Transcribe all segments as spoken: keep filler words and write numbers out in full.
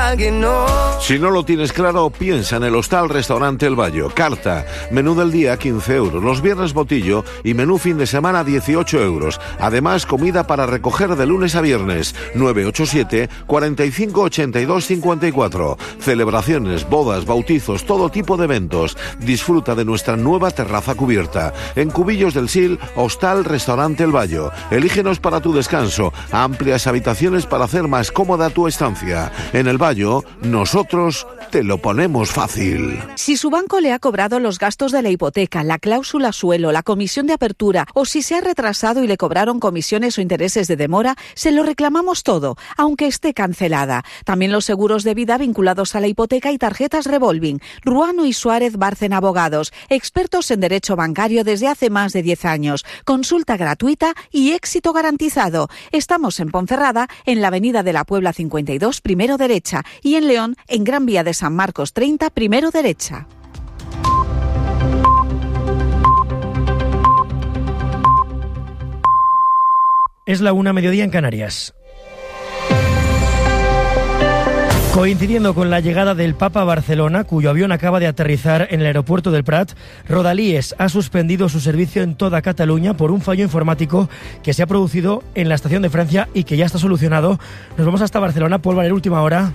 alguien, no. Si no lo tienes claro, piensa en el Hostal Restaurante El Bayo. Carta, menú del día quince euros, los viernes botillo y menú fin de semana dieciocho euros. Además, comida para recoger de lunes a viernes. nueve ocho siete, cuarenta y cinco, ochenta y dos, cincuenta y cuatro. Celebraciones, bodas, bautizos, todo tipo de eventos. Disfruta de nuestra nueva terraza cubierta. En Cubillos del Sil, Hostal Restaurante El Bayo. Elígenos para tu descanso. Amplias habitaciones para hacer más cómoda tu estancia. En El Bayo, nosotros te lo ponemos fácil. Si su banco le ha cobrado los gastos de la hipoteca, la cláusula suelo, la comisión de apertura o si se ha retrasado y le cobraron comisiones o intereses de demora, se lo reclamamos todo, aunque esté cancelada. También los seguros de vida vinculados a la hipoteca y tarjetas revolving. Ruano y Suárez Bárcena Abogados, expertos en derecho bancario desde hace más de diez años. Consulta gratuita y éxito garantizado. Estamos en Ponferrada, en la avenida de la Puebla cincuenta y dos, primero derecha, y en León, en Gran Vía de San Marcos treinta, primero derecha. Es la una, mediodía en Canarias. Coincidiendo con la llegada del Papa a Barcelona, cuyo avión acaba de aterrizar en el aeropuerto del Prat, Rodalies ha suspendido su servicio en toda Cataluña por un fallo informático que se ha producido en la estación de Francia y que ya está solucionado. Nos vamos hasta Barcelona. Paul Valer, última hora.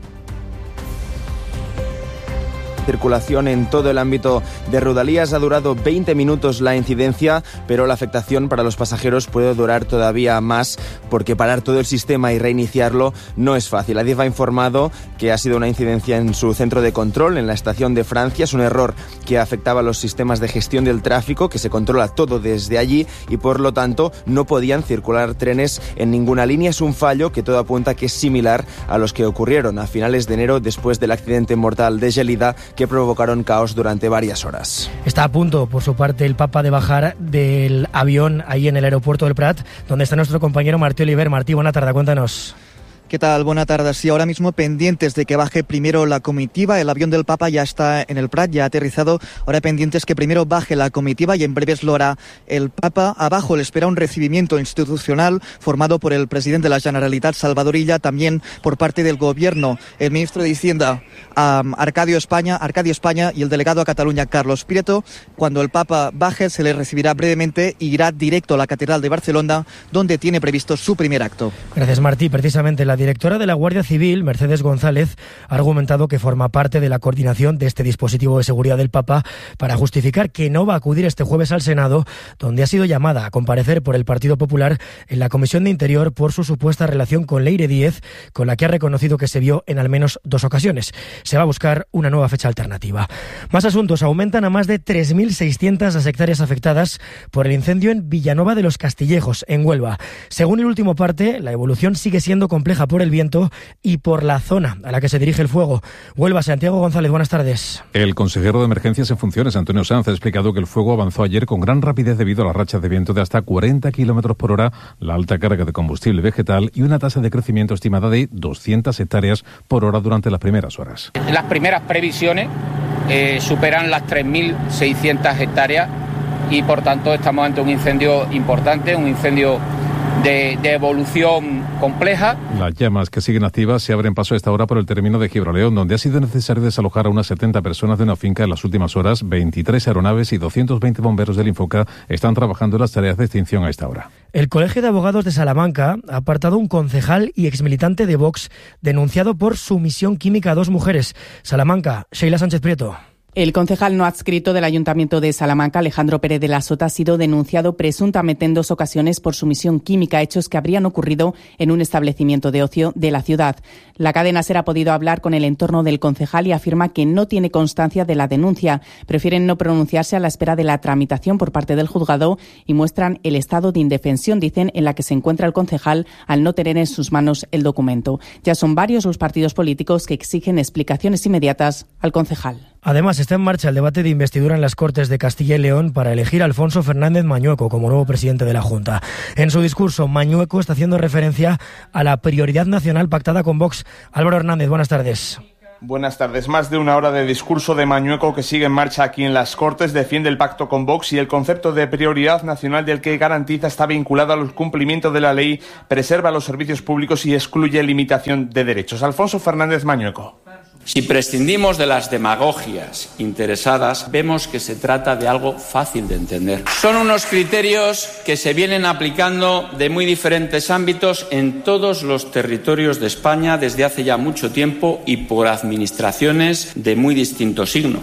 Circulación en todo el ámbito de Rodalies. Ha durado veinte minutos la incidencia, pero la afectación para los pasajeros puede durar todavía más porque parar todo el sistema y reiniciarlo no es fácil. Adif ha informado que ha sido una incidencia en su centro de control en la estación de Francia. Es un error que afectaba a los sistemas de gestión del tráfico, que se controla todo desde allí y por lo tanto no podían circular trenes en ninguna línea. Es un fallo que todo apunta que es similar a los que ocurrieron a finales de enero después del accidente mortal de Gelida, que provocaron caos durante varias horas. Está a punto, por su parte, el Papa de bajar del avión ahí en el aeropuerto del Prat, donde está nuestro compañero Martí Oliver. Martí, buena tarde, cuéntanos. ¿Qué tal? Buenas tardes. Sí, ahora mismo pendientes de que baje primero la comitiva. El avión del Papa ya está en el Prat, ya ha aterrizado. Ahora pendientes que primero baje la comitiva y en breves lo hará el Papa. Abajo le espera un recibimiento institucional formado por el presidente de la Generalitat, Salvador Illa, también por parte del Gobierno, el ministro de Hacienda, um, Arcadio España, Arcadio España y el delegado a Cataluña, Carlos Prieto. Cuando el Papa baje se le recibirá brevemente y irá directo a la Catedral de Barcelona, donde tiene previsto su primer acto. Gracias, Martí. Precisamente la directora de la Guardia Civil, Mercedes González, ha argumentado que forma parte de la coordinación de este dispositivo de seguridad del Papa para justificar que no va a acudir este jueves al Senado, donde ha sido llamada a comparecer por el Partido Popular en la Comisión de Interior por su supuesta relación con Leire Díez, con la que ha reconocido que se vio en al menos dos ocasiones. Se va a buscar una nueva fecha alternativa. Más asuntos. Aumentan a más de tres mil seiscientas las hectáreas afectadas por el incendio en Villanueva de los Castillejos, en Huelva. Según el último parte, la evolución sigue siendo compleja por el viento y por la zona a la que se dirige el fuego. Huelva, Santiago González, buenas tardes. El consejero de Emergencias en Funciones, Antonio Sanz, ha explicado que el fuego avanzó ayer con gran rapidez debido a las rachas de viento de hasta cuarenta kilómetros por hora, la alta carga de combustible vegetal y una tasa de crecimiento estimada de doscientas hectáreas por hora durante las primeras horas. Las primeras previsiones eh, superan las tres mil seiscientas hectáreas y por tanto estamos ante un incendio importante, un incendio De, de evolución compleja. Las llamas que siguen activas se abren paso a esta hora por el término de Gibraleón, donde ha sido necesario desalojar a unas setenta personas de una finca en las últimas horas. veintitrés aeronaves y doscientos veinte bomberos del Infoca están trabajando en las tareas de extinción a esta hora. El Colegio de Abogados de Salamanca ha apartado un concejal y exmilitante de Vox denunciado por sumisión química a dos mujeres. Salamanca, Sheila Sánchez Prieto. El concejal no adscrito del Ayuntamiento de Salamanca, Alejandro Pérez de la Sota, ha sido denunciado presuntamente en dos ocasiones por sumisión química, hechos que habrían ocurrido en un establecimiento de ocio de la ciudad. La cadena SER ha podido hablar con el entorno del concejal y afirma que no tiene constancia de la denuncia. Prefieren no pronunciarse a la espera de la tramitación por parte del juzgado y muestran el estado de indefensión, dicen, en la que se encuentra el concejal al no tener en sus manos el documento. Ya son varios los partidos políticos que exigen explicaciones inmediatas al concejal. Además, está en marcha el debate de investidura en las Cortes de Castilla y León para elegir a Alfonso Fernández Mañueco como nuevo presidente de la Junta. En su discurso, Mañueco está haciendo referencia a la prioridad nacional pactada con Vox. Álvaro Hernández, buenas tardes. Buenas tardes. Más de una hora de discurso de Mañueco que sigue en marcha aquí en las Cortes. Defiende el pacto con Vox y el concepto de prioridad nacional del que garantiza está vinculado al cumplimiento de la ley, preserva los servicios públicos y excluye limitación de derechos. Alfonso Fernández Mañueco. Si prescindimos de las demagogias interesadas, vemos que se trata de algo fácil de entender. Son unos criterios que se vienen aplicando de muy diferentes ámbitos en todos los territorios de España desde hace ya mucho tiempo y por administraciones de muy distinto signo.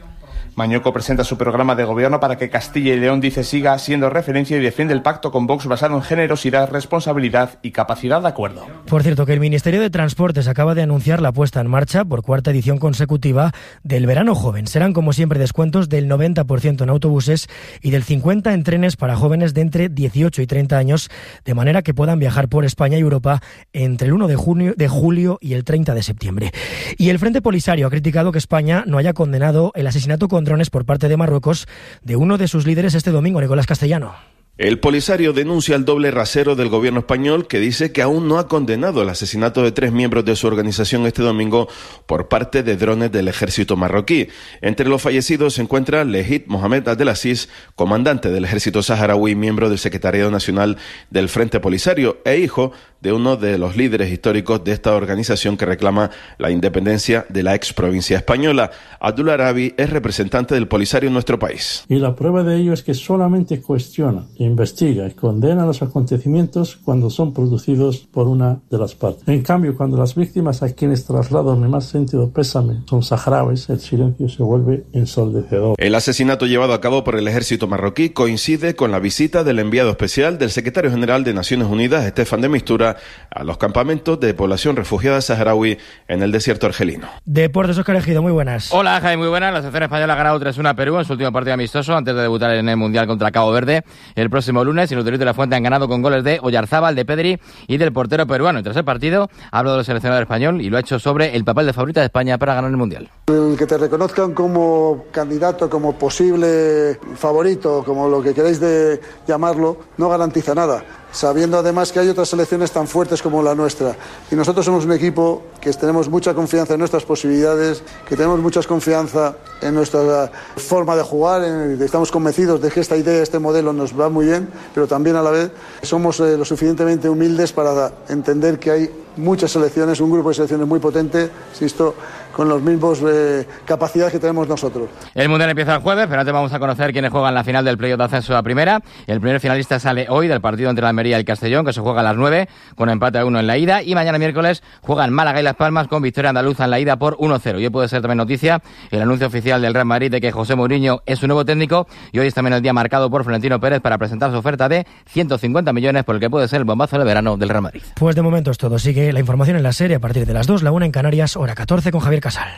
Mañueco presenta su programa de gobierno para que Castilla y León, dice, siga siendo referencia y defiende el pacto con Vox basado en generosidad, responsabilidad y capacidad de acuerdo. Por cierto, que el Ministerio de Transportes acaba de anunciar la puesta en marcha por cuarta edición consecutiva del Verano Joven. Serán, como siempre, descuentos del noventa por ciento en autobuses y del cincuenta por ciento en trenes para jóvenes de entre dieciocho y treinta años, de manera que puedan viajar por España y Europa entre el uno de junio, de julio y el treinta de septiembre. Y el Frente Polisario ha criticado que España no haya condenado el asesinato con drones por parte de Marruecos de uno de sus líderes este domingo, Nicolás Castellano. El Polisario denuncia el doble rasero del gobierno español, que dice que aún no ha condenado el asesinato de tres miembros de su organización este domingo por parte de drones del ejército marroquí. Entre los fallecidos se encuentra Lehit Mohamed Abdelaziz, comandante del ejército saharaui, miembro del Secretariado Nacional del Frente Polisario e hijo de uno de los líderes históricos de esta organización que reclama la independencia de la ex provincia española. Abdul Arabi es representante del Polisario en nuestro país. Y la prueba de ello es que solamente cuestiona, investiga y condena los acontecimientos cuando son producidos por una de las partes. En cambio, cuando las víctimas a quienes traslado mi más sentido pésame son saharauis, el silencio se vuelve ensordecedor. El asesinato llevado a cabo por el ejército marroquí coincide con la visita del enviado especial del secretario general de Naciones Unidas, Estefan de Mistura, a los campamentos de población refugiada saharaui en el desierto argelino. Deportes, Óscar Ejido, muy buenas. Hola, Jaime, muy buenas. La selección española ha ganado tres uno a Perú en su último partido amistoso antes de debutar en el Mundial contra Cabo Verde el próximo lunes, y los de la Fuente han ganado con goles de Oyarzábal, de Pedri y del portero peruano. Y tras el partido ha hablado del seleccionador español y lo ha hecho sobre el papel de favorita de España para ganar el Mundial. El que te reconozcan como candidato, como posible favorito, como lo que queréis de llamarlo, no garantiza nada, sabiendo además que hay otras selecciones tan fuertes como la nuestra. Y nosotros somos un equipo que tenemos mucha confianza en nuestras posibilidades, que tenemos mucha confianza en nuestra forma de jugar, en, estamos convencidos de que esta idea, este modelo nos va muy bien, pero también a la vez somos eh, lo suficientemente humildes para entender que hay muchas selecciones, un grupo de selecciones muy potente, insisto, con los mismos eh, capacidades que tenemos nosotros. El Mundial empieza el jueves, pero antes vamos a conocer quiénes juegan la final del playoff de ascenso a primera. El primer finalista sale hoy del partido entre la Almería y el Castellón, que se juega a las nueve, con empate a uno en la ida, y mañana miércoles juegan Málaga y Las Palmas con victoria andaluza en la ida por uno cero. Y hoy puede ser también noticia el anuncio oficial del Real Madrid de que José Mourinho es su nuevo técnico, y hoy es también el día marcado por Florentino Pérez para presentar su oferta de ciento cincuenta millones por el que puede ser el bombazo de verano del Real Madrid. Pues de momento es todo. Sigue la información en la serie a partir de las dos, la una en Canarias, hora catorce, con Javier Casal.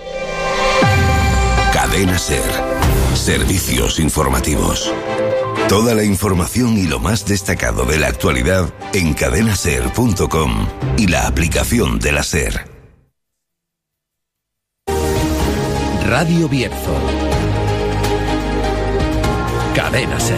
Cadena SER. Servicios informativos. Toda la información y lo más destacado de la actualidad en cadena ser punto com y la aplicación de la SER. Radio Bierzo. Cadena SER.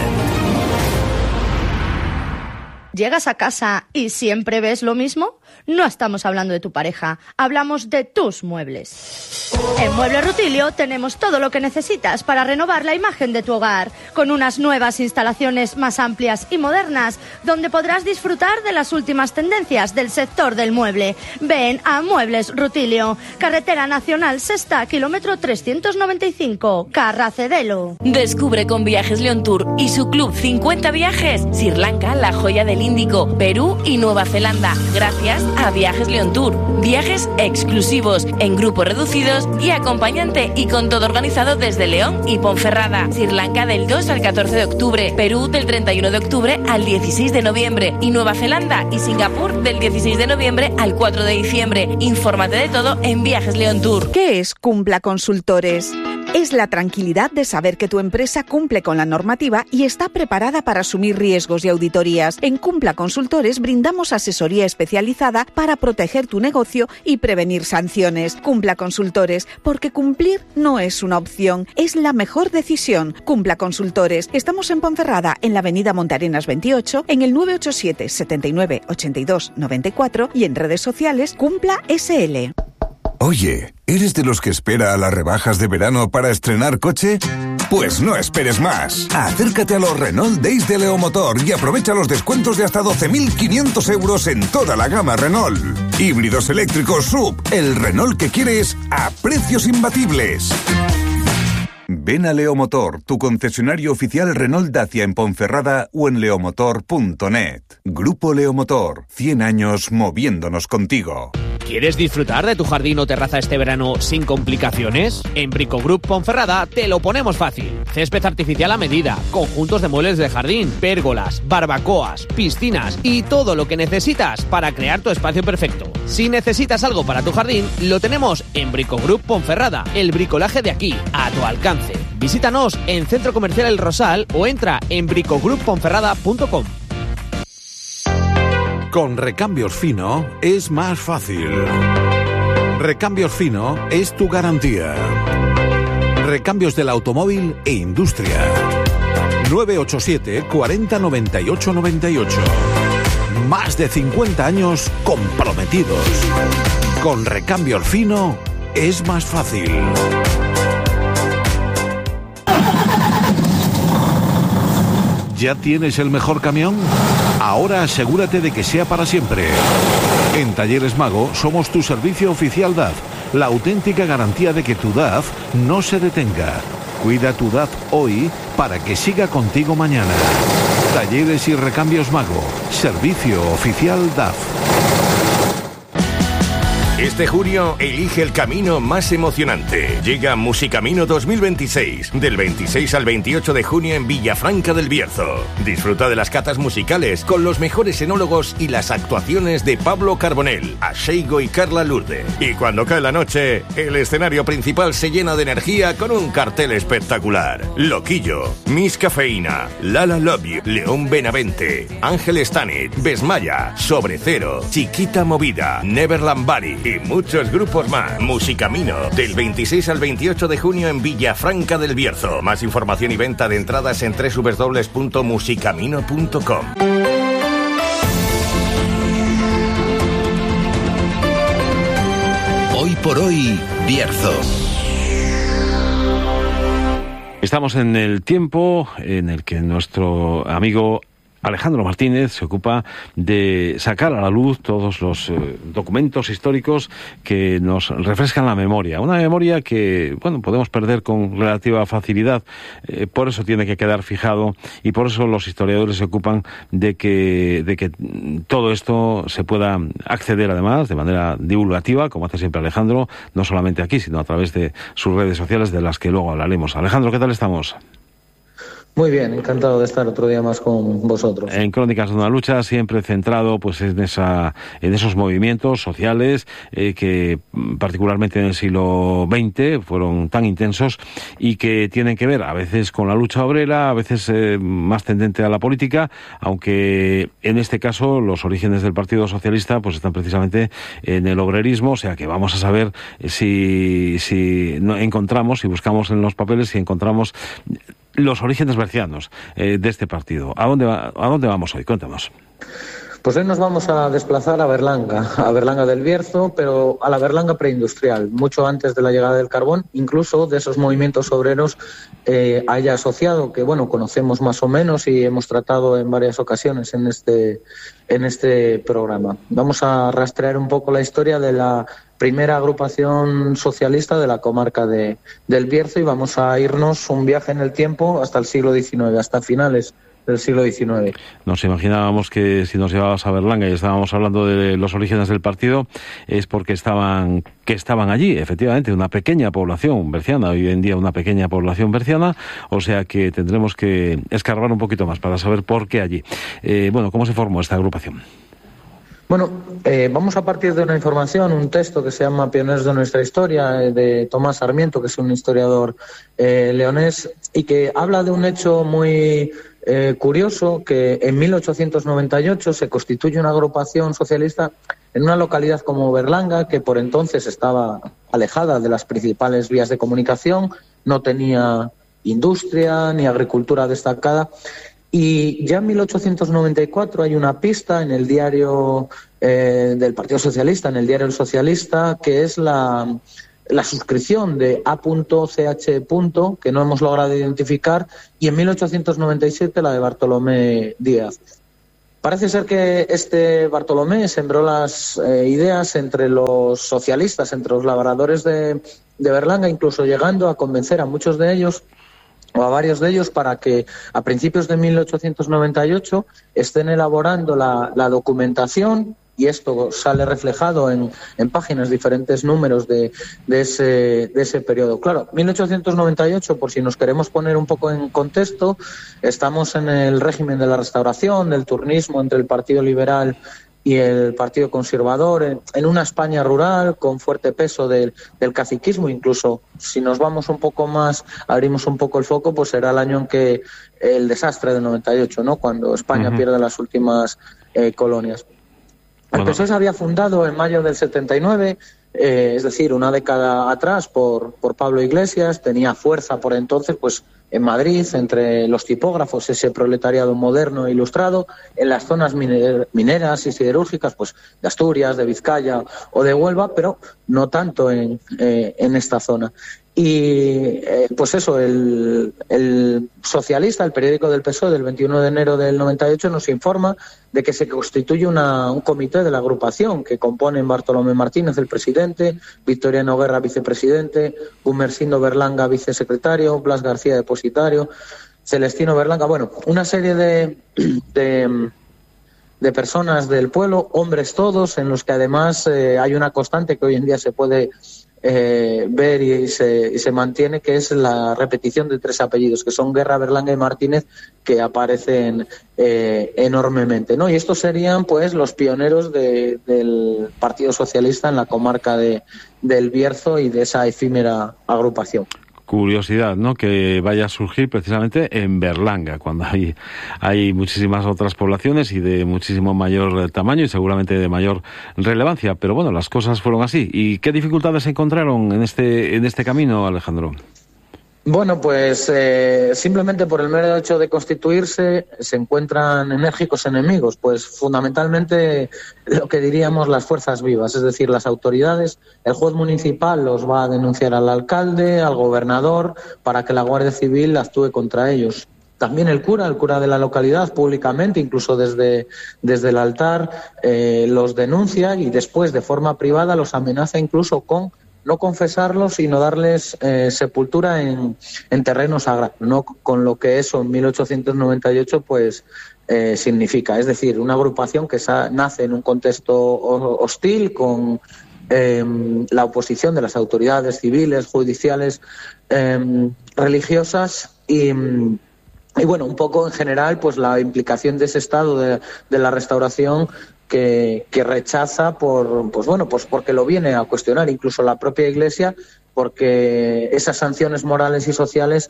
¿Llegas a casa y siempre ves lo mismo? No estamos hablando de tu pareja, hablamos de tus muebles. En Muebles Rutilio tenemos todo lo que necesitas para renovar la imagen de tu hogar, con unas nuevas instalaciones más amplias y modernas, donde podrás disfrutar de las últimas tendencias del sector del mueble. Ven a Muebles Rutilio, Carretera Nacional Sexta, kilómetro trescientos noventa y cinco, Carracedelo. Descubre con Viajes León Tour y su club cincuenta viajes, Sri Lanka, la joya del Índico, Perú y Nueva Zelanda, gracias a Viajes León Tour. Viajes exclusivos, en grupos reducidos y acompañante, y con todo organizado desde León y Ponferrada. Sri Lanka del dos al catorce de octubre, Perú del treinta y uno de octubre al dieciséis de noviembre y Nueva Zelanda y Singapur del dieciséis de noviembre al cuatro de diciembre. Infórmate de todo en Viajes León Tour. ¿Qué es Cumpla Consultores? Es la tranquilidad de saber que tu empresa cumple con la normativa y está preparada para asumir riesgos y auditorías. En Cumpla Consultores brindamos asesoría especializada para proteger tu negocio y prevenir sanciones. Cumpla Consultores, porque cumplir no es una opción, es la mejor decisión. Cumpla Consultores. Estamos en Ponferrada, en la avenida Montarenas veintiocho, en el nueve ocho siete, setenta y nueve, ochenta y dos, noventa y cuatro y en redes sociales Cumpla S L. Oye, ¿Eres de los que espera a las rebajas de verano para estrenar coche? Pues no esperes más. Acércate a los Renault Days de Leomotor y aprovecha los descuentos de hasta doce mil quinientos euros en toda la gama Renault. Híbridos eléctricos S U V, el Renault que quieres a precios imbatibles. Ven a Leomotor, tu concesionario oficial Renault Dacia en Ponferrada o en leomotor punto net. Grupo Leomotor, cien años moviéndonos contigo. ¿Quieres disfrutar de tu jardín o terraza este verano sin complicaciones? En Bricogroup Ponferrada te lo ponemos fácil. Césped artificial a medida, conjuntos de muebles de jardín, pérgolas, barbacoas, piscinas y todo lo que necesitas para crear tu espacio perfecto. Si necesitas algo para tu jardín, lo tenemos en Bricogroup Ponferrada, el bricolaje de aquí, a tu alcance. Visítanos en Centro Comercial El Rosal o entra en bricogroup ponferrada punto com. Con Recambios Fino es más fácil. Recambios Fino es tu garantía. Recambios del automóvil e industria. nueve ocho siete, cuarenta, noventa y ocho, noventa y ocho. Más de cincuenta años comprometidos. Con Recambios Fino es más fácil. ¿Ya tienes el mejor camión? Ahora asegúrate de que sea para siempre. En Talleres Mago somos tu servicio oficial D A F, la auténtica garantía de que tu D A F no se detenga. Cuida tu D A F hoy para que siga contigo mañana. Talleres y Recambios Mago, servicio oficial D A F. Este junio elige el camino más emocionante. Llega Musicamino dos mil veintiséis, del veintiséis al veintiocho de junio en Villafranca del Bierzo. Disfruta de las catas musicales con los mejores enólogos y las actuaciones de Pablo Carbonell, Asheigo y Carla Lourde. Y cuando cae la noche, el escenario principal se llena de energía con un cartel espectacular. Loquillo, Miss Cafeína, Lala Love You, León Benavente, Ángel Stanit, Besmaya, Sobre Cero, Chiquita Movida, Neverland Bari y muchos grupos más. Musicamino, del veintiséis al veintiocho de junio en Villafranca del Bierzo. Más información y venta de entradas en doble u doble u doble u punto musicamino punto com. Hoy por hoy, Bierzo. Estamos en el tiempo en el que nuestro amigo Alejandro Martínez se ocupa de sacar a la luz todos los eh, documentos históricos que nos refrescan la memoria. Una memoria que, bueno, podemos perder con relativa facilidad. Eh, por eso tiene que quedar fijado y por eso los historiadores se ocupan de que, de que todo esto se pueda acceder, además, de manera divulgativa, como hace siempre Alejandro, no solamente aquí, sino a través de sus redes sociales, de las que luego hablaremos. Alejandro, ¿qué tal estamos? Muy bien, encantado de estar otro día más con vosotros. En Crónicas de una lucha, siempre centrado pues en esa, en esos movimientos sociales eh, que particularmente en el siglo veinte fueron tan intensos y que tienen que ver a veces con la lucha obrera, a veces eh, más tendente a la política, aunque en este caso los orígenes del Partido Socialista pues están precisamente en el obrerismo, o sea que vamos a saber si, si no encontramos, si buscamos en los papeles, si encontramos los orígenes bercianos eh, de este partido. ¿A dónde va, a dónde vamos hoy? Cuéntanos. Pues hoy nos vamos a desplazar a Berlanga, a Berlanga del Bierzo, pero a la Berlanga preindustrial, mucho antes de la llegada del carbón, incluso de esos movimientos obreros eh, haya asociado, que bueno, conocemos más o menos y hemos tratado en varias ocasiones en este, en este programa. Vamos a rastrear un poco la historia de la primera agrupación socialista de la comarca de, del Bierzo y vamos a irnos un viaje en el tiempo hasta el siglo diecinueve, hasta finales del siglo diecinueve. Nos imaginábamos que si nos llevabas a Berlanga y estábamos hablando de los orígenes del partido es porque estaban que estaban allí, efectivamente, una pequeña población berciana, hoy en día una pequeña población berciana, o sea que tendremos que escarbar un poquito más para saber por qué allí. Eh, bueno, ¿cómo se formó esta agrupación? Bueno, eh, vamos a partir de una información, un texto que se llama Pioneros de nuestra historia, eh, de Tomás Sarmiento, que es un historiador eh, leonés, y que habla de un hecho muy eh, curioso, que en mil ochocientos noventa y ocho se constituye una agrupación socialista en una localidad como Berlanga, que por entonces estaba alejada de las principales vías de comunicación, no tenía industria ni agricultura destacada. Y ya en mil ochocientos noventa y cuatro hay una pista en el diario eh, del Partido Socialista, en el diario El Socialista, que es la, la suscripción de A C H, que no hemos logrado identificar, y en mil ochocientos noventa y siete la de Bartolomé Díaz. Parece ser que este Bartolomé sembró las eh, ideas entre los socialistas, entre los labradores de, de Berlanga, incluso llegando a convencer a muchos de ellos, o a varios de ellos, para que a principios de mil ochocientos noventa y ocho estén elaborando la, la documentación, y esto sale reflejado en, en páginas, diferentes números de, de, ese, de ese periodo. Claro, mil ochocientos noventa y ocho, por si nos queremos poner un poco en contexto, estamos en el régimen de la Restauración, del turnismo entre el Partido Liberal y el Partido Conservador, en, en una España rural con fuerte peso del, del caciquismo. Incluso si nos vamos un poco más, abrimos un poco el foco, pues será el año en que el desastre del noventa y ocho, ¿no?, cuando España uh-huh. pierde las últimas eh, colonias. El P S O E se había fundado en mayo del setenta y nueve, eh, es decir, una década atrás, por, por Pablo Iglesias. Tenía fuerza por entonces, pues en Madrid, entre los tipógrafos, ese proletariado moderno e ilustrado, en las zonas miner, mineras y siderúrgicas, pues de Asturias, de Vizcaya o de Huelva, pero no tanto en, eh, en esta zona. Y eh, pues eso, el, el Socialista, el periódico del P S O E del veintiuno de enero del noventa y ocho, nos informa de que se constituye una, un comité de la agrupación que componen Bartolomé Martínez, el presidente, Victoriano Guerra, vicepresidente, Gumersindo Berlanga, vicesecretario, Blas García, depositario, Celestino Berlanga, bueno, una serie de, de, de personas del pueblo, hombres todos, en los que además eh, hay una constante que hoy en día se puede Eh, ver y se, y se mantiene, que es la repetición de tres apellidos, que son Guerra, Berlanga y Martínez, que aparecen eh, enormemente, ¿no? Y estos serían pues los pioneros de, del Partido Socialista en la comarca de, del Bierzo y de esa efímera agrupación. Curiosidad, ¿no?, que vaya a surgir precisamente en Berlanga, cuando hay, hay muchísimas otras poblaciones y de muchísimo mayor tamaño y seguramente de mayor relevancia. Pero bueno, las cosas fueron así. ¿Y qué dificultades se encontraron en este, en este camino, Alejandro? Bueno, pues eh, simplemente por el mero hecho de constituirse se encuentran enérgicos enemigos, pues fundamentalmente lo que diríamos las fuerzas vivas, es decir, las autoridades. El juez municipal los va a denunciar al alcalde, al gobernador, para que la Guardia Civil actúe contra ellos. También el cura, el cura de la localidad, públicamente, incluso desde, desde el altar, eh, los denuncia y después de forma privada los amenaza incluso con no confesarlos, sino darles eh, sepultura en, en terreno sagrado, no con lo que eso en mil ochocientos noventa y ocho pues eh, significa. Es decir, una agrupación que sa- nace en un contexto hostil, con eh, la oposición de las autoridades civiles, judiciales, eh, religiosas y... Y bueno, un poco en general, pues la implicación de ese estado de, de la Restauración que, que rechaza por, pues bueno, pues porque lo viene a cuestionar incluso la propia Iglesia, porque esas sanciones morales y sociales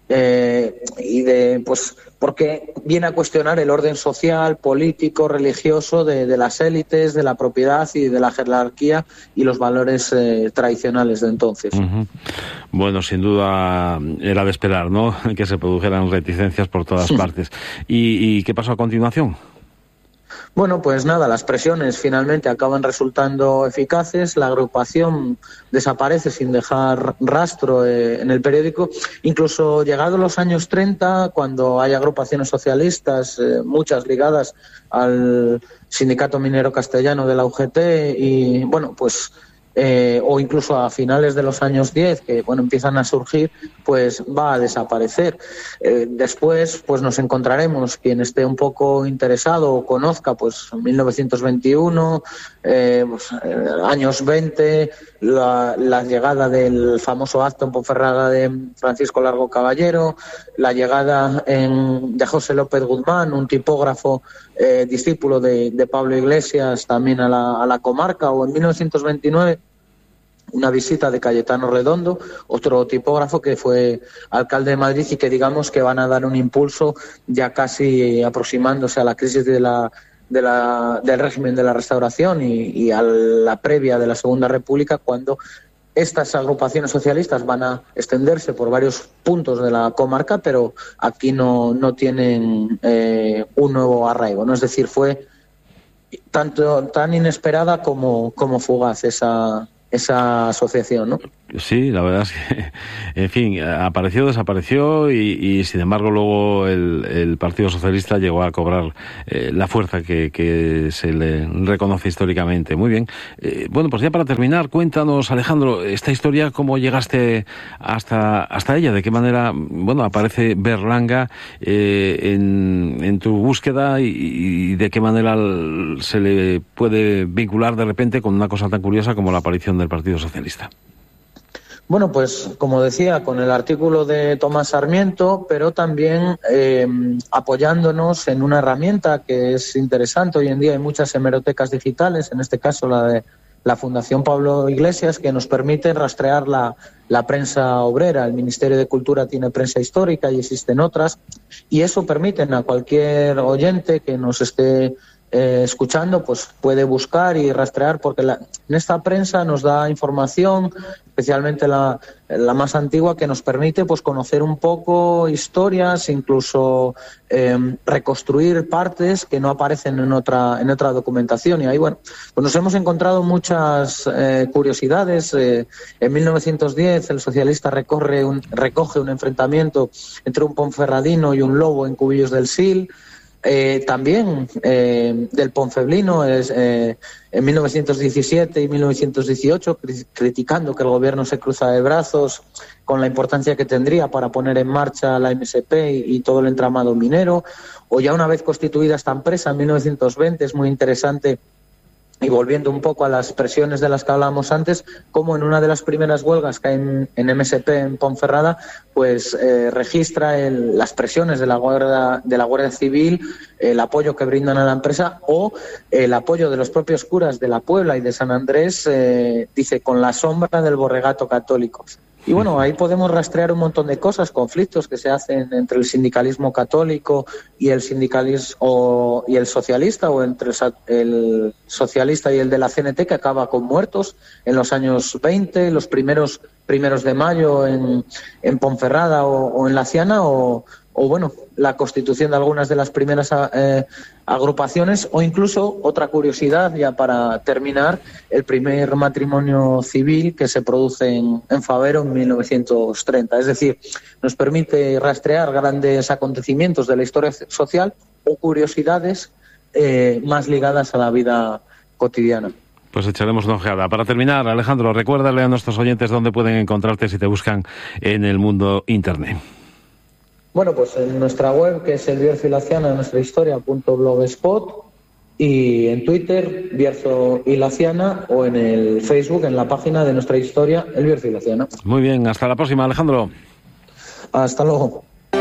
eh, y de, pues, porque viene a cuestionar el orden social, político, religioso de, de las élites, de la propiedad y de la jerarquía y los valores eh, tradicionales de entonces. Uh-huh. Bueno, sin duda era de esperar, ¿no?, que se produjeran reticencias por todas sí. partes. ¿Y, ¿Y qué pasó a continuación? Bueno, pues nada, las presiones finalmente acaban resultando eficaces, la agrupación desaparece sin dejar rastro eh, en el periódico. Incluso llegados los años treinta, cuando hay agrupaciones socialistas, eh, muchas ligadas al Sindicato Minero Castellano de la U G T, y bueno, pues eh, o incluso a finales de los años diez, que bueno, empiezan a surgir, pues va a desaparecer. Eh, después pues nos encontraremos, quien esté un poco interesado o conozca, pues en mil novecientos veintiuno, eh, pues, eh, años veinte, la, la llegada del famoso acto en Ponferrada de Francisco Largo Caballero, la llegada en, de José López Guzmán, un tipógrafo eh, discípulo de, de Pablo Iglesias, también a la, a la comarca, o en mil novecientos veintinueve una visita de Cayetano Redondo, otro tipógrafo que fue alcalde de Madrid y que digamos que van a dar un impulso ya casi aproximándose a la crisis de la, de la, del régimen de la Restauración y, y a la previa de la Segunda República, cuando estas agrupaciones socialistas van a extenderse por varios puntos de la comarca, pero aquí no, no tienen eh, un nuevo arraigo, ¿no? Es decir, fue tanto tan inesperada como, como fugaz esa esa asociación, ¿no? Sí, la verdad es que, en fin, apareció, desapareció y, y sin embargo luego el, el Partido Socialista llegó a cobrar eh, la fuerza que, que se le reconoce históricamente. Muy bien. Eh, bueno, pues ya para terminar, cuéntanos, Alejandro, esta historia, ¿cómo llegaste hasta hasta ella? ¿De qué manera, bueno, aparece Berlanga eh, en, en tu búsqueda y, y de qué manera se le puede vincular de repente con una cosa tan curiosa como la aparición del Partido Socialista? Bueno, pues como decía, con el artículo de Tomás Sarmiento, pero también eh, apoyándonos en una herramienta que es interesante. Hoy en día hay muchas hemerotecas digitales, en este caso la de la Fundación Pablo Iglesias, que nos permite rastrear la, la prensa obrera. El Ministerio de Cultura tiene prensa histórica y existen otras, y eso permite a cualquier oyente que nos esté Eh, escuchando, pues puede buscar y rastrear, porque la, en esta prensa nos da información, especialmente la, la más antigua, que nos permite pues conocer un poco historias, incluso eh, reconstruir partes que no aparecen en otra en otra documentación. Y ahí, bueno, pues nos hemos encontrado muchas eh, curiosidades. Eh, en mil novecientos diez el socialista recorre un, recoge un enfrentamiento entre un ponferradino y un lobo en Cubillos del Sil. Eh, también eh, del Ponfeblino es, eh, en mil novecientos diecisiete y mil novecientos dieciocho, cri- criticando que el gobierno se cruza de brazos con la importancia que tendría para poner en marcha la eme ese pe y, y todo el entramado minero. O ya una vez constituida esta empresa en mil novecientos veinte, es muy interesante, y volviendo un poco a las presiones de las que hablábamos antes, como en una de las primeras huelgas que hay en, en eme ese pe en Ponferrada, pues eh, registra el, las presiones de la Guardia, de la Guardia Civil, el apoyo que brindan a la empresa o el apoyo de los propios curas de la Puebla y de San Andrés, eh, dice, con la sombra del borregato católico. Y bueno, ahí podemos rastrear un montón de cosas, conflictos que se hacen entre el sindicalismo católico y el sindicalismo o, y el socialista, o entre el, el socialista y el de la ce ene te, que acaba con muertos en los años veinte, los primeros primeros de mayo en, en Ponferrada o, o en Laciana, o, o bueno, la constitución de algunas de las primeras eh, agrupaciones, o incluso, otra curiosidad ya para terminar, el primer matrimonio civil que se produce en, en Favero en mil novecientos treinta. Es decir, nos permite rastrear grandes acontecimientos de la historia social o curiosidades eh, más ligadas a la vida cotidiana. Pues echaremos una ojeada. Para terminar, Alejandro, recuérdale a nuestros oyentes dónde pueden encontrarte si te buscan en el mundo internet. Bueno, pues en nuestra web, que es el Bierzo y Laciana de nuestra historia punto blogspot, y en Twitter, Bierzo y Laciana, o en el Facebook, en la página de nuestra historia, el Bierzo y Laciana. Muy bien, hasta la próxima, Alejandro. Hasta luego.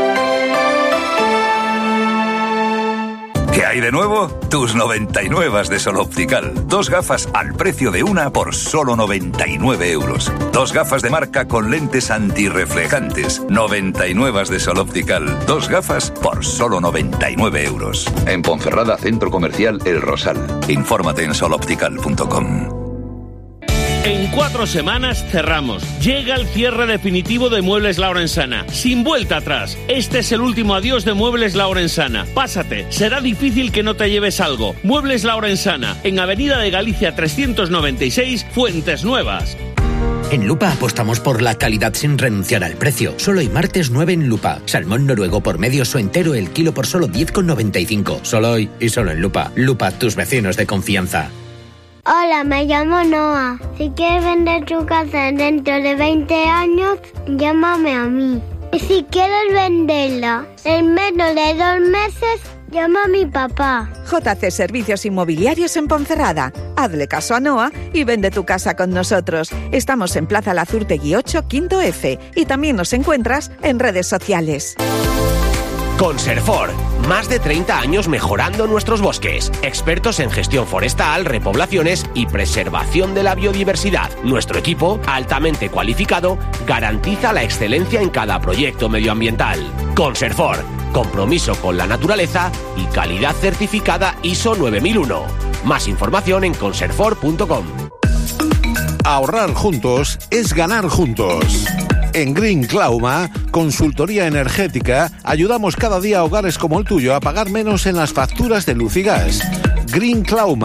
¿Qué hay de nuevo? Tus noventa y nueve de Sol Optical. Dos gafas al precio de una por solo noventa y nueve euros. Dos gafas de marca con lentes antirreflejantes. noventa y nueve de Sol Optical. Dos gafas por solo noventa y nueve euros. En Ponferrada, Centro Comercial El Rosal. Infórmate en sol optical punto com. En cuatro semanas cerramos. Llega el cierre definitivo de Muebles La Orensana. Sin vuelta atrás. Este es el último adiós de Muebles La Orensana. Pásate. Será difícil que no te lleves algo. Muebles La Orensana. En Avenida de Galicia trescientos noventa y seis, Fuentes Nuevas. En Lupa apostamos por la calidad sin renunciar al precio. Solo hay martes nueve en Lupa. Salmón noruego por medio o entero el kilo por solo diez con noventa y cinco. Solo hoy y solo en Lupa. Lupa, tus vecinos de confianza. Hola, me llamo Noah. Si quieres vender tu casa dentro de veinte años, llámame a mí. Y si quieres venderla en menos de dos meses, llama a mi papá. J C Servicios Inmobiliarios en Ponferrada. Hazle caso a Noah y vende tu casa con nosotros. Estamos en Plaza Lazurtegui ocho, quinto F. Y también nos encuentras en redes sociales. Conserfor, más de treinta años mejorando nuestros bosques. Expertos en gestión forestal, repoblaciones y preservación de la biodiversidad. Nuestro equipo, altamente cualificado, garantiza la excelencia en cada proyecto medioambiental. Conserfor, compromiso con la naturaleza y calidad certificada I S O nueve mil uno. Más información en conserfor punto com. Ahorrar juntos es ganar juntos. En Green Clauma, consultoría energética, ayudamos cada día a hogares como el tuyo a pagar menos en las facturas de luz y gas. Green Clauma,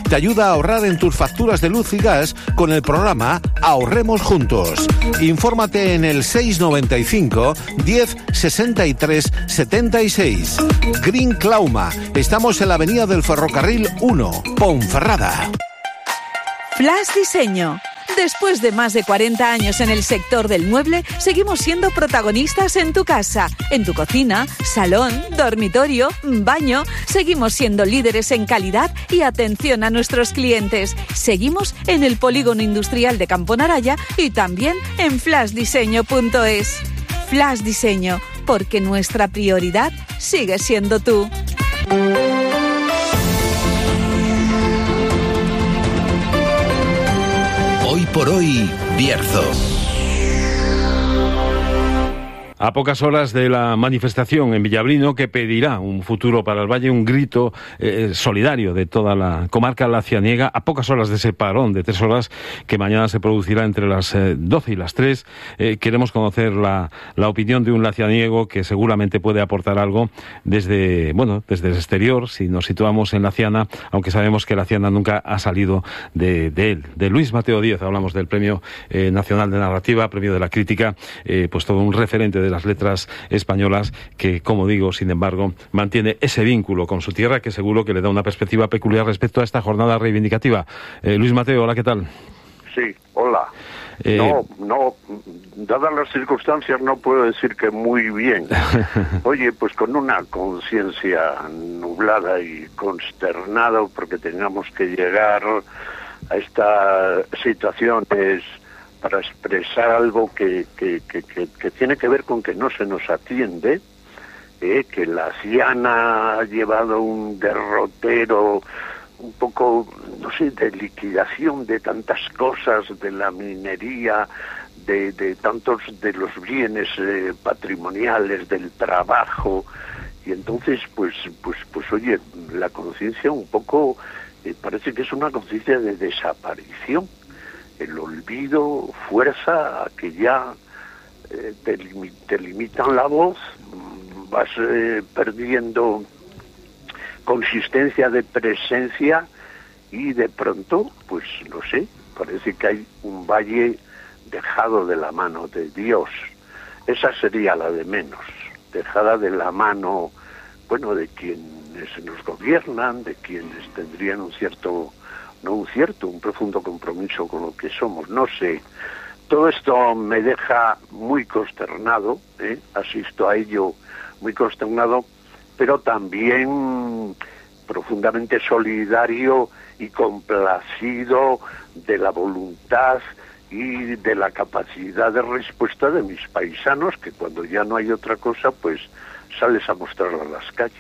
te ayuda a ahorrar en tus facturas de luz y gas con el programa Ahorremos Juntos. Infórmate en el seiscientos noventa y cinco, diez, sesenta y tres, setenta y seis. Green Clauma. Estamos en la avenida del Ferrocarril uno, Ponferrada. Flash Diseño. Después de más de cuarenta años en el sector del mueble, seguimos siendo protagonistas en tu casa, en tu cocina, salón, dormitorio, baño. Seguimos siendo líderes en calidad y atención a nuestros clientes. Seguimos en el Polígono Industrial de Campo Naraya y también en flash diseño punto es. Flash Diseño, porque nuestra prioridad sigue siendo tú. Hoy por hoy, Bierzo. A pocas horas de la manifestación en Villablino que pedirá un futuro para el Valle, un grito eh, solidario de toda la comarca lacianiega, a pocas horas de ese parón de tres horas que mañana se producirá entre las eh, doce y las tres, eh, queremos conocer la, la opinión de un lacianiego que seguramente puede aportar algo desde, bueno, desde el exterior, si nos situamos en Laciana, aunque sabemos que Laciana nunca ha salido de, de él. De Luis Mateo Díez hablamos del Premio eh, Nacional de Narrativa, Premio de la Crítica, eh, pues todo un referente de las letras españolas que, como digo, sin embargo, mantiene ese vínculo con su tierra que seguro que le da una perspectiva peculiar respecto a esta jornada reivindicativa. Eh, Luis Mateo, hola, ¿qué tal? Sí, hola. Eh... No, no, dadas las circunstancias no puedo decir que muy bien. Oye, pues con una conciencia nublada y consternada porque tengamos que llegar a estas situaciones para expresar algo que, que, que, que, que tiene que ver con que no se nos atiende, eh, que la Ciana ha llevado un derrotero un poco, no sé, de liquidación de tantas cosas, de la minería, de, de tantos de los bienes eh, patrimoniales, del trabajo, y entonces, pues, pues, pues, oye, la conciencia un poco, eh, parece que es una conciencia de desaparición. El olvido fuerza a que ya eh, te, lim- te limitan la voz, vas eh, perdiendo consistencia de presencia y de pronto, pues no sé, parece que hay un valle dejado de la mano de Dios. Esa sería la de menos, dejada de la mano, bueno, de quienes nos gobiernan, de quienes tendrían un cierto... no un cierto, un profundo compromiso con lo que somos, no sé. Todo esto me deja muy consternado, ¿eh? asisto a ello muy consternado, pero también profundamente solidario y complacido de la voluntad y de la capacidad de respuesta de mis paisanos, que cuando ya no hay otra cosa, pues sales a mostrar a las calles.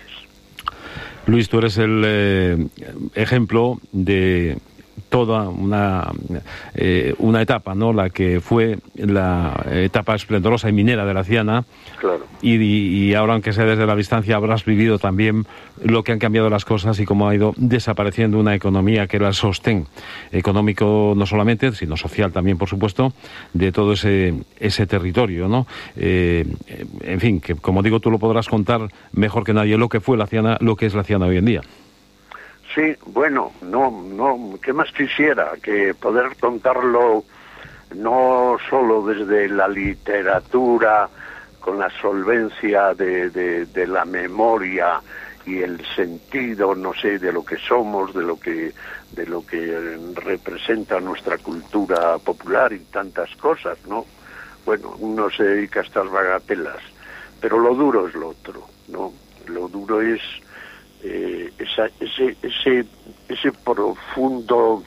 Luis, tú eres el eh, ejemplo de toda una eh, una etapa, ¿no? La que fue la etapa esplendorosa y minera de la Ciana. Claro. Y, y ahora, aunque sea desde la distancia, habrás vivido también lo que han cambiado las cosas y cómo ha ido desapareciendo una economía que era el sostén económico, no solamente, sino social también, por supuesto, de todo ese ese territorio, ¿no? Eh, en fin, que como digo, tú lo podrás contar mejor que nadie lo que fue la Ciana, lo que es la Ciana hoy en día. Sí, bueno, no, no, ¿qué más quisiera? Que poder contarlo no solo desde la literatura, con la solvencia de, de, de la memoria y el sentido, no sé, de lo que somos, de lo que, de lo que representa nuestra cultura popular y tantas cosas, ¿no? Bueno, uno se dedica a estas bagatelas, pero lo duro es lo otro, ¿no? Lo duro es Eh, esa, ese, ese, ese profundo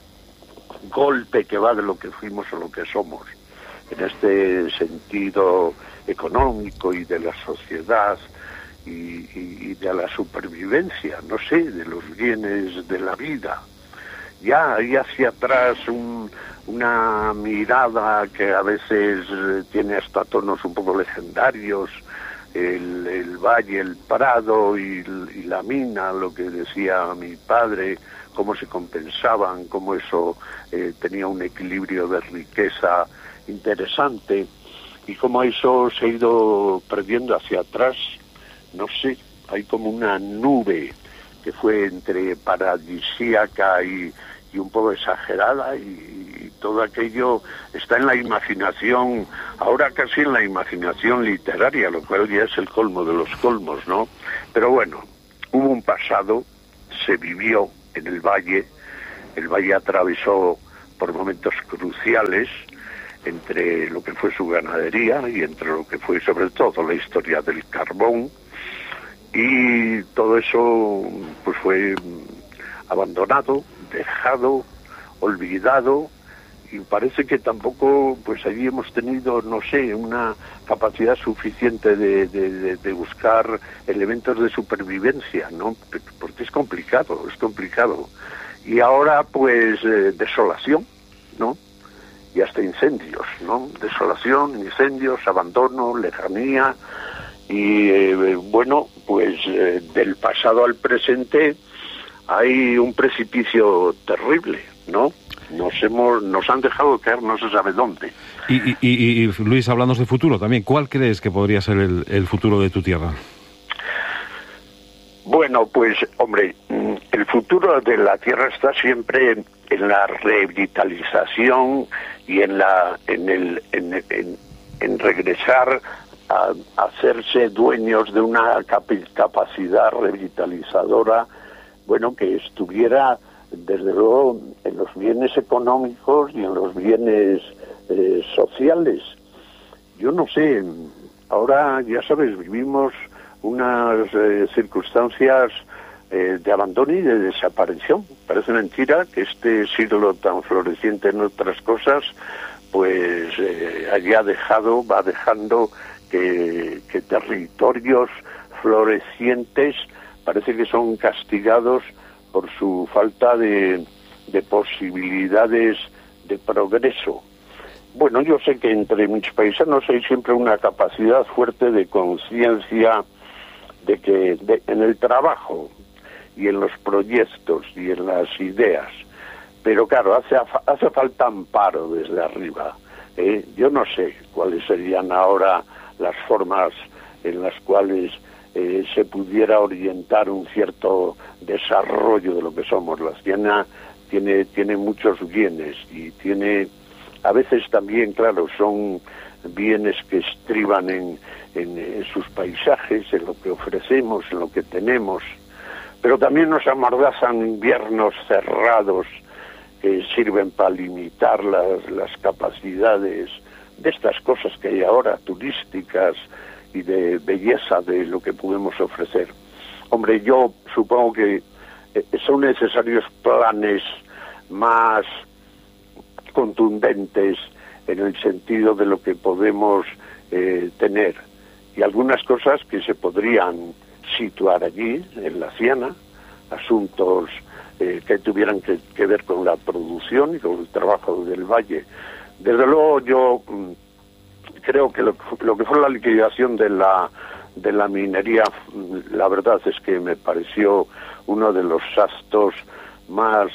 golpe que va de lo que fuimos a lo que somos, en este sentido económico y de la sociedad y, y, y de la supervivencia, no sé, de los bienes de la vida. Ya hay hacia atrás un, una mirada que a veces tiene hasta tonos un poco legendarios, El, el valle, el prado y, y la mina, lo que decía mi padre, cómo se compensaban, cómo eso eh, tenía un equilibrio de riqueza interesante y cómo eso se ha ido perdiendo hacia atrás. No sé, hay como una nube que fue entre paradisíaca y, y un poco exagerada, y, y todo aquello está en la imaginación, ahora casi en la imaginación literaria, lo cual ya es el colmo de los colmos, ¿no? Pero bueno, hubo un pasado, se vivió en el valle, el valle atravesó por momentos cruciales entre lo que fue su ganadería y entre lo que fue sobre todo la historia del carbón, y todo eso pues fue abandonado, dejado, olvidado, y parece que tampoco pues allí hemos tenido, no sé, una capacidad suficiente de, de, de, de buscar elementos de supervivencia, ¿no? Porque es complicado, es complicado. Y ahora pues eh, desolación, ¿no? Y hasta incendios, ¿no? Desolación, incendios, abandono, lejanía, y eh, bueno, pues eh, del pasado al presente hay un precipicio terrible, ¿no? Nos hemos, nos han dejado caer no se sabe dónde. Y, y, y, y Luis, hablando de futuro también, ¿cuál crees que podría ser el, el futuro de tu tierra? Bueno, pues, hombre, el futuro de la tierra está siempre en la revitalización y en la, en el, en, en, en regresar a, a hacerse dueños de una capacidad revitalizadora, bueno, que estuviera desde luego en los bienes económicos y en los bienes eh, sociales. Yo no sé, ahora ya sabes, vivimos unas eh, circunstancias eh, de abandono y de desaparición. Parece mentira que este siglo tan floreciente en otras cosas pues eh, haya dejado, va dejando que, que territorios florecientes parece que son castigados por su falta de, de posibilidades de progreso. Bueno, yo sé que entre mis paisanos hay siempre una capacidad fuerte de conciencia de que de, en el trabajo y en los proyectos y en las ideas, pero claro, hace, hace falta amparo desde arriba. ¿eh? Yo no sé cuáles serían ahora las formas en las cuales Eh, se pudiera orientar un cierto desarrollo de lo que somos. La Siena tiene, tiene muchos bienes y tiene, a veces también, claro, son bienes que estriban en, en, en sus paisajes, en lo que ofrecemos, en lo que tenemos, pero también nos amordazan inviernos cerrados que sirven para limitar las, las capacidades de estas cosas que hay ahora, turísticas, y de belleza de lo que podemos ofrecer. Hombre, yo supongo que eh, son necesarios planes más contundentes en el sentido de lo que podemos eh, tener, y algunas cosas que se podrían situar allí, en la Siena, asuntos eh, que tuvieran que, que ver con la producción y con el trabajo del valle. Desde luego yo mm, creo que lo, lo que fue la liquidación de la de la minería, la verdad es que me pareció uno de los actos más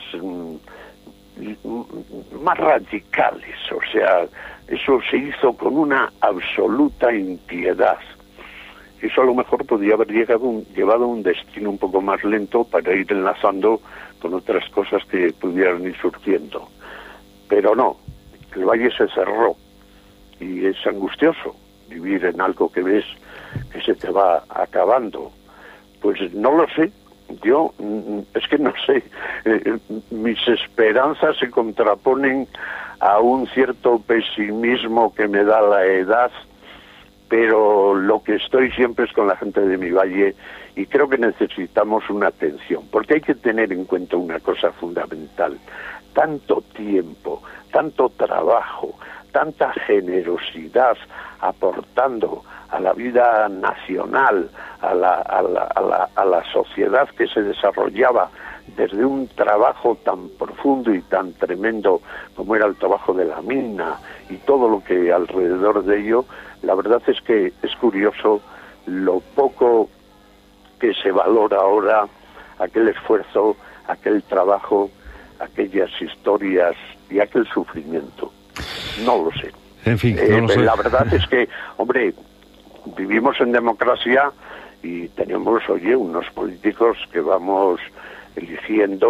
más radicales. O sea, eso se hizo con una absoluta impiedad. Eso a lo mejor podría haber llegado un, llevado a un destino un poco más lento para ir enlazando con otras cosas que pudieran ir surgiendo. Pero no, el valle se cerró. Y es angustioso vivir en algo que ves que se te va acabando. Pues no lo sé, yo es que no sé, eh, mis esperanzas se contraponen a un cierto pesimismo que me da la edad, pero lo que estoy siempre es con la gente de mi valle, y creo que necesitamos una atención, porque hay que tener en cuenta una cosa fundamental: tanto tiempo, tanto trabajo, tanta generosidad aportando a la vida nacional, a la, a la, a la, a la sociedad que se desarrollaba desde un trabajo tan profundo y tan tremendo como era el trabajo de la mina y todo lo que alrededor de ello. La verdad es que es curioso lo poco que se valora ahora aquel esfuerzo, aquel trabajo, aquellas historias y aquel sufrimiento. No lo sé. En fin, eh, no lo sé. La verdad es que, hombre, vivimos en democracia y tenemos, oye, unos políticos que vamos eligiendo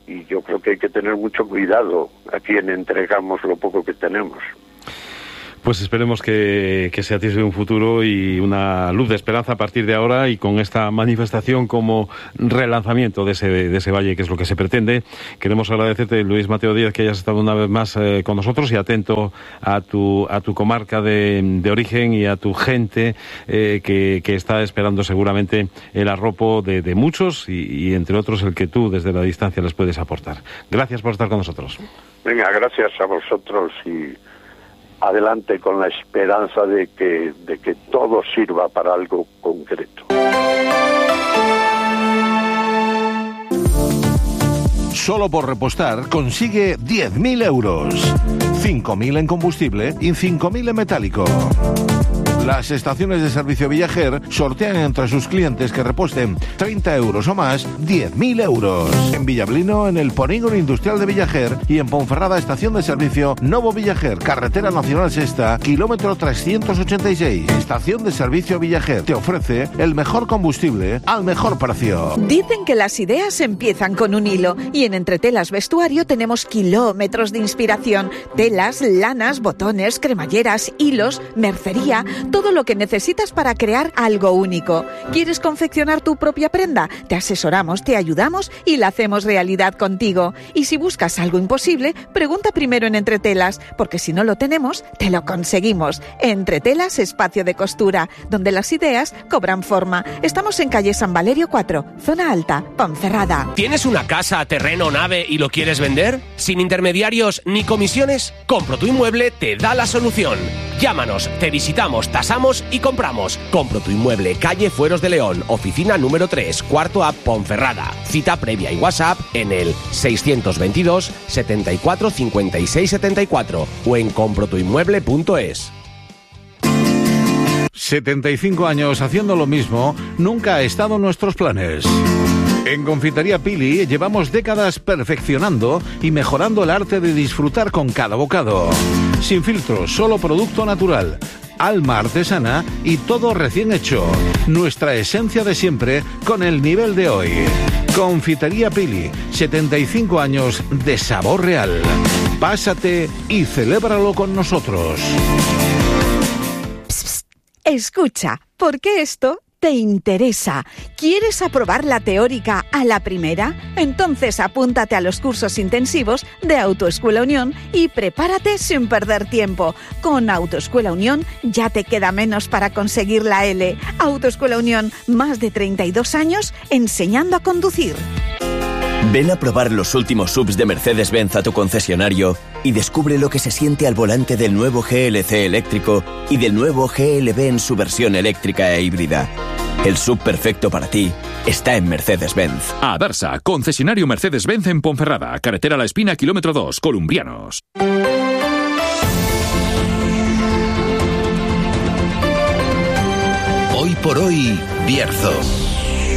y yo creo que hay que tener mucho cuidado a quien entregamos lo poco que tenemos. Pues esperemos que, que se atisbe un futuro y una luz de esperanza a partir de ahora, y con esta manifestación como relanzamiento de ese, de ese valle, que es lo que se pretende. Queremos agradecerte, Luis Mateo Díaz, que hayas estado una vez más eh, con nosotros y atento a tu, a tu comarca de, de origen y a tu gente eh, que, que está esperando seguramente el arropo de, de muchos y, y entre otros el que tú desde la distancia les puedes aportar. Gracias por estar con nosotros. Venga, gracias a vosotros y adelante con la esperanza de que, de que todo sirva para algo concreto. Solo por repostar consigue diez mil euros, cinco mil en combustible y cinco mil en metálico. Las estaciones de servicio Viajer sortean entre sus clientes que reposten treinta euros o más diez mil euros. En Villablino, en el Polígono Industrial de Viajer, y en Ponferrada, estación de servicio Novo Viajer, Carretera Nacional Sexta, kilómetro trescientos ochenta y seis. Estación de servicio Viajer te ofrece el mejor combustible al mejor precio. Dicen que las ideas empiezan con un hilo, y en Entretelas Vestuario tenemos kilómetros de inspiración. Telas, lanas, botones, cremalleras, hilos, mercería, todo lo que necesitas para crear algo único. ¿Quieres confeccionar tu propia prenda? Te asesoramos, te ayudamos y la hacemos realidad contigo. Y si buscas algo imposible, pregunta primero en Entretelas, porque si no lo tenemos, te lo conseguimos. Entretelas, espacio de costura, donde las ideas cobran forma. Estamos en calle San Valerio cuatro, zona alta, Ponferrada. ¿Tienes una casa, terreno, nave y lo quieres vender? ¿Sin intermediarios ni comisiones? Compro tu Inmueble te da la solución. Llámanos, te visitamos, tasamos y compramos. Compro tu Inmueble, calle Fueros de León, oficina número tres, cuarto A, Ponferrada. Cita previa y WhatsApp en el seiscientos veintidós, setenta y cuatro, cincuenta y seis, setenta y cuatro o en compro tu inmueble punto es. setenta y cinco años haciendo lo mismo nunca ha estado en nuestros planes. En Confitería Pili llevamos décadas perfeccionando y mejorando el arte de disfrutar con cada bocado. Sin filtros, solo producto natural, alma artesana y todo recién hecho. Nuestra esencia de siempre con el nivel de hoy. Confitería Pili, setenta y cinco años de sabor real. Pásate y celébralo con nosotros. Psst, psst. Escucha, porque esto te interesa. ¿Quieres aprobar la teórica a la primera? Entonces apúntate a los cursos intensivos de Autoescuela Unión y prepárate sin perder tiempo. Con Autoescuela Unión ya te queda menos para conseguir la L. Autoescuela Unión, más de treinta y dos años enseñando a conducir. Ven a probar los últimos S U Vs de Mercedes-Benz a tu concesionario y descubre lo que se siente al volante del nuevo G L C eléctrico y del nuevo G L B en su versión eléctrica e híbrida. El S U V perfecto para ti está en Mercedes-Benz. Adarsa, concesionario Mercedes-Benz en Ponferrada, carretera La Espina, kilómetro dos, Columbrianos. Hoy por hoy, Bierzo.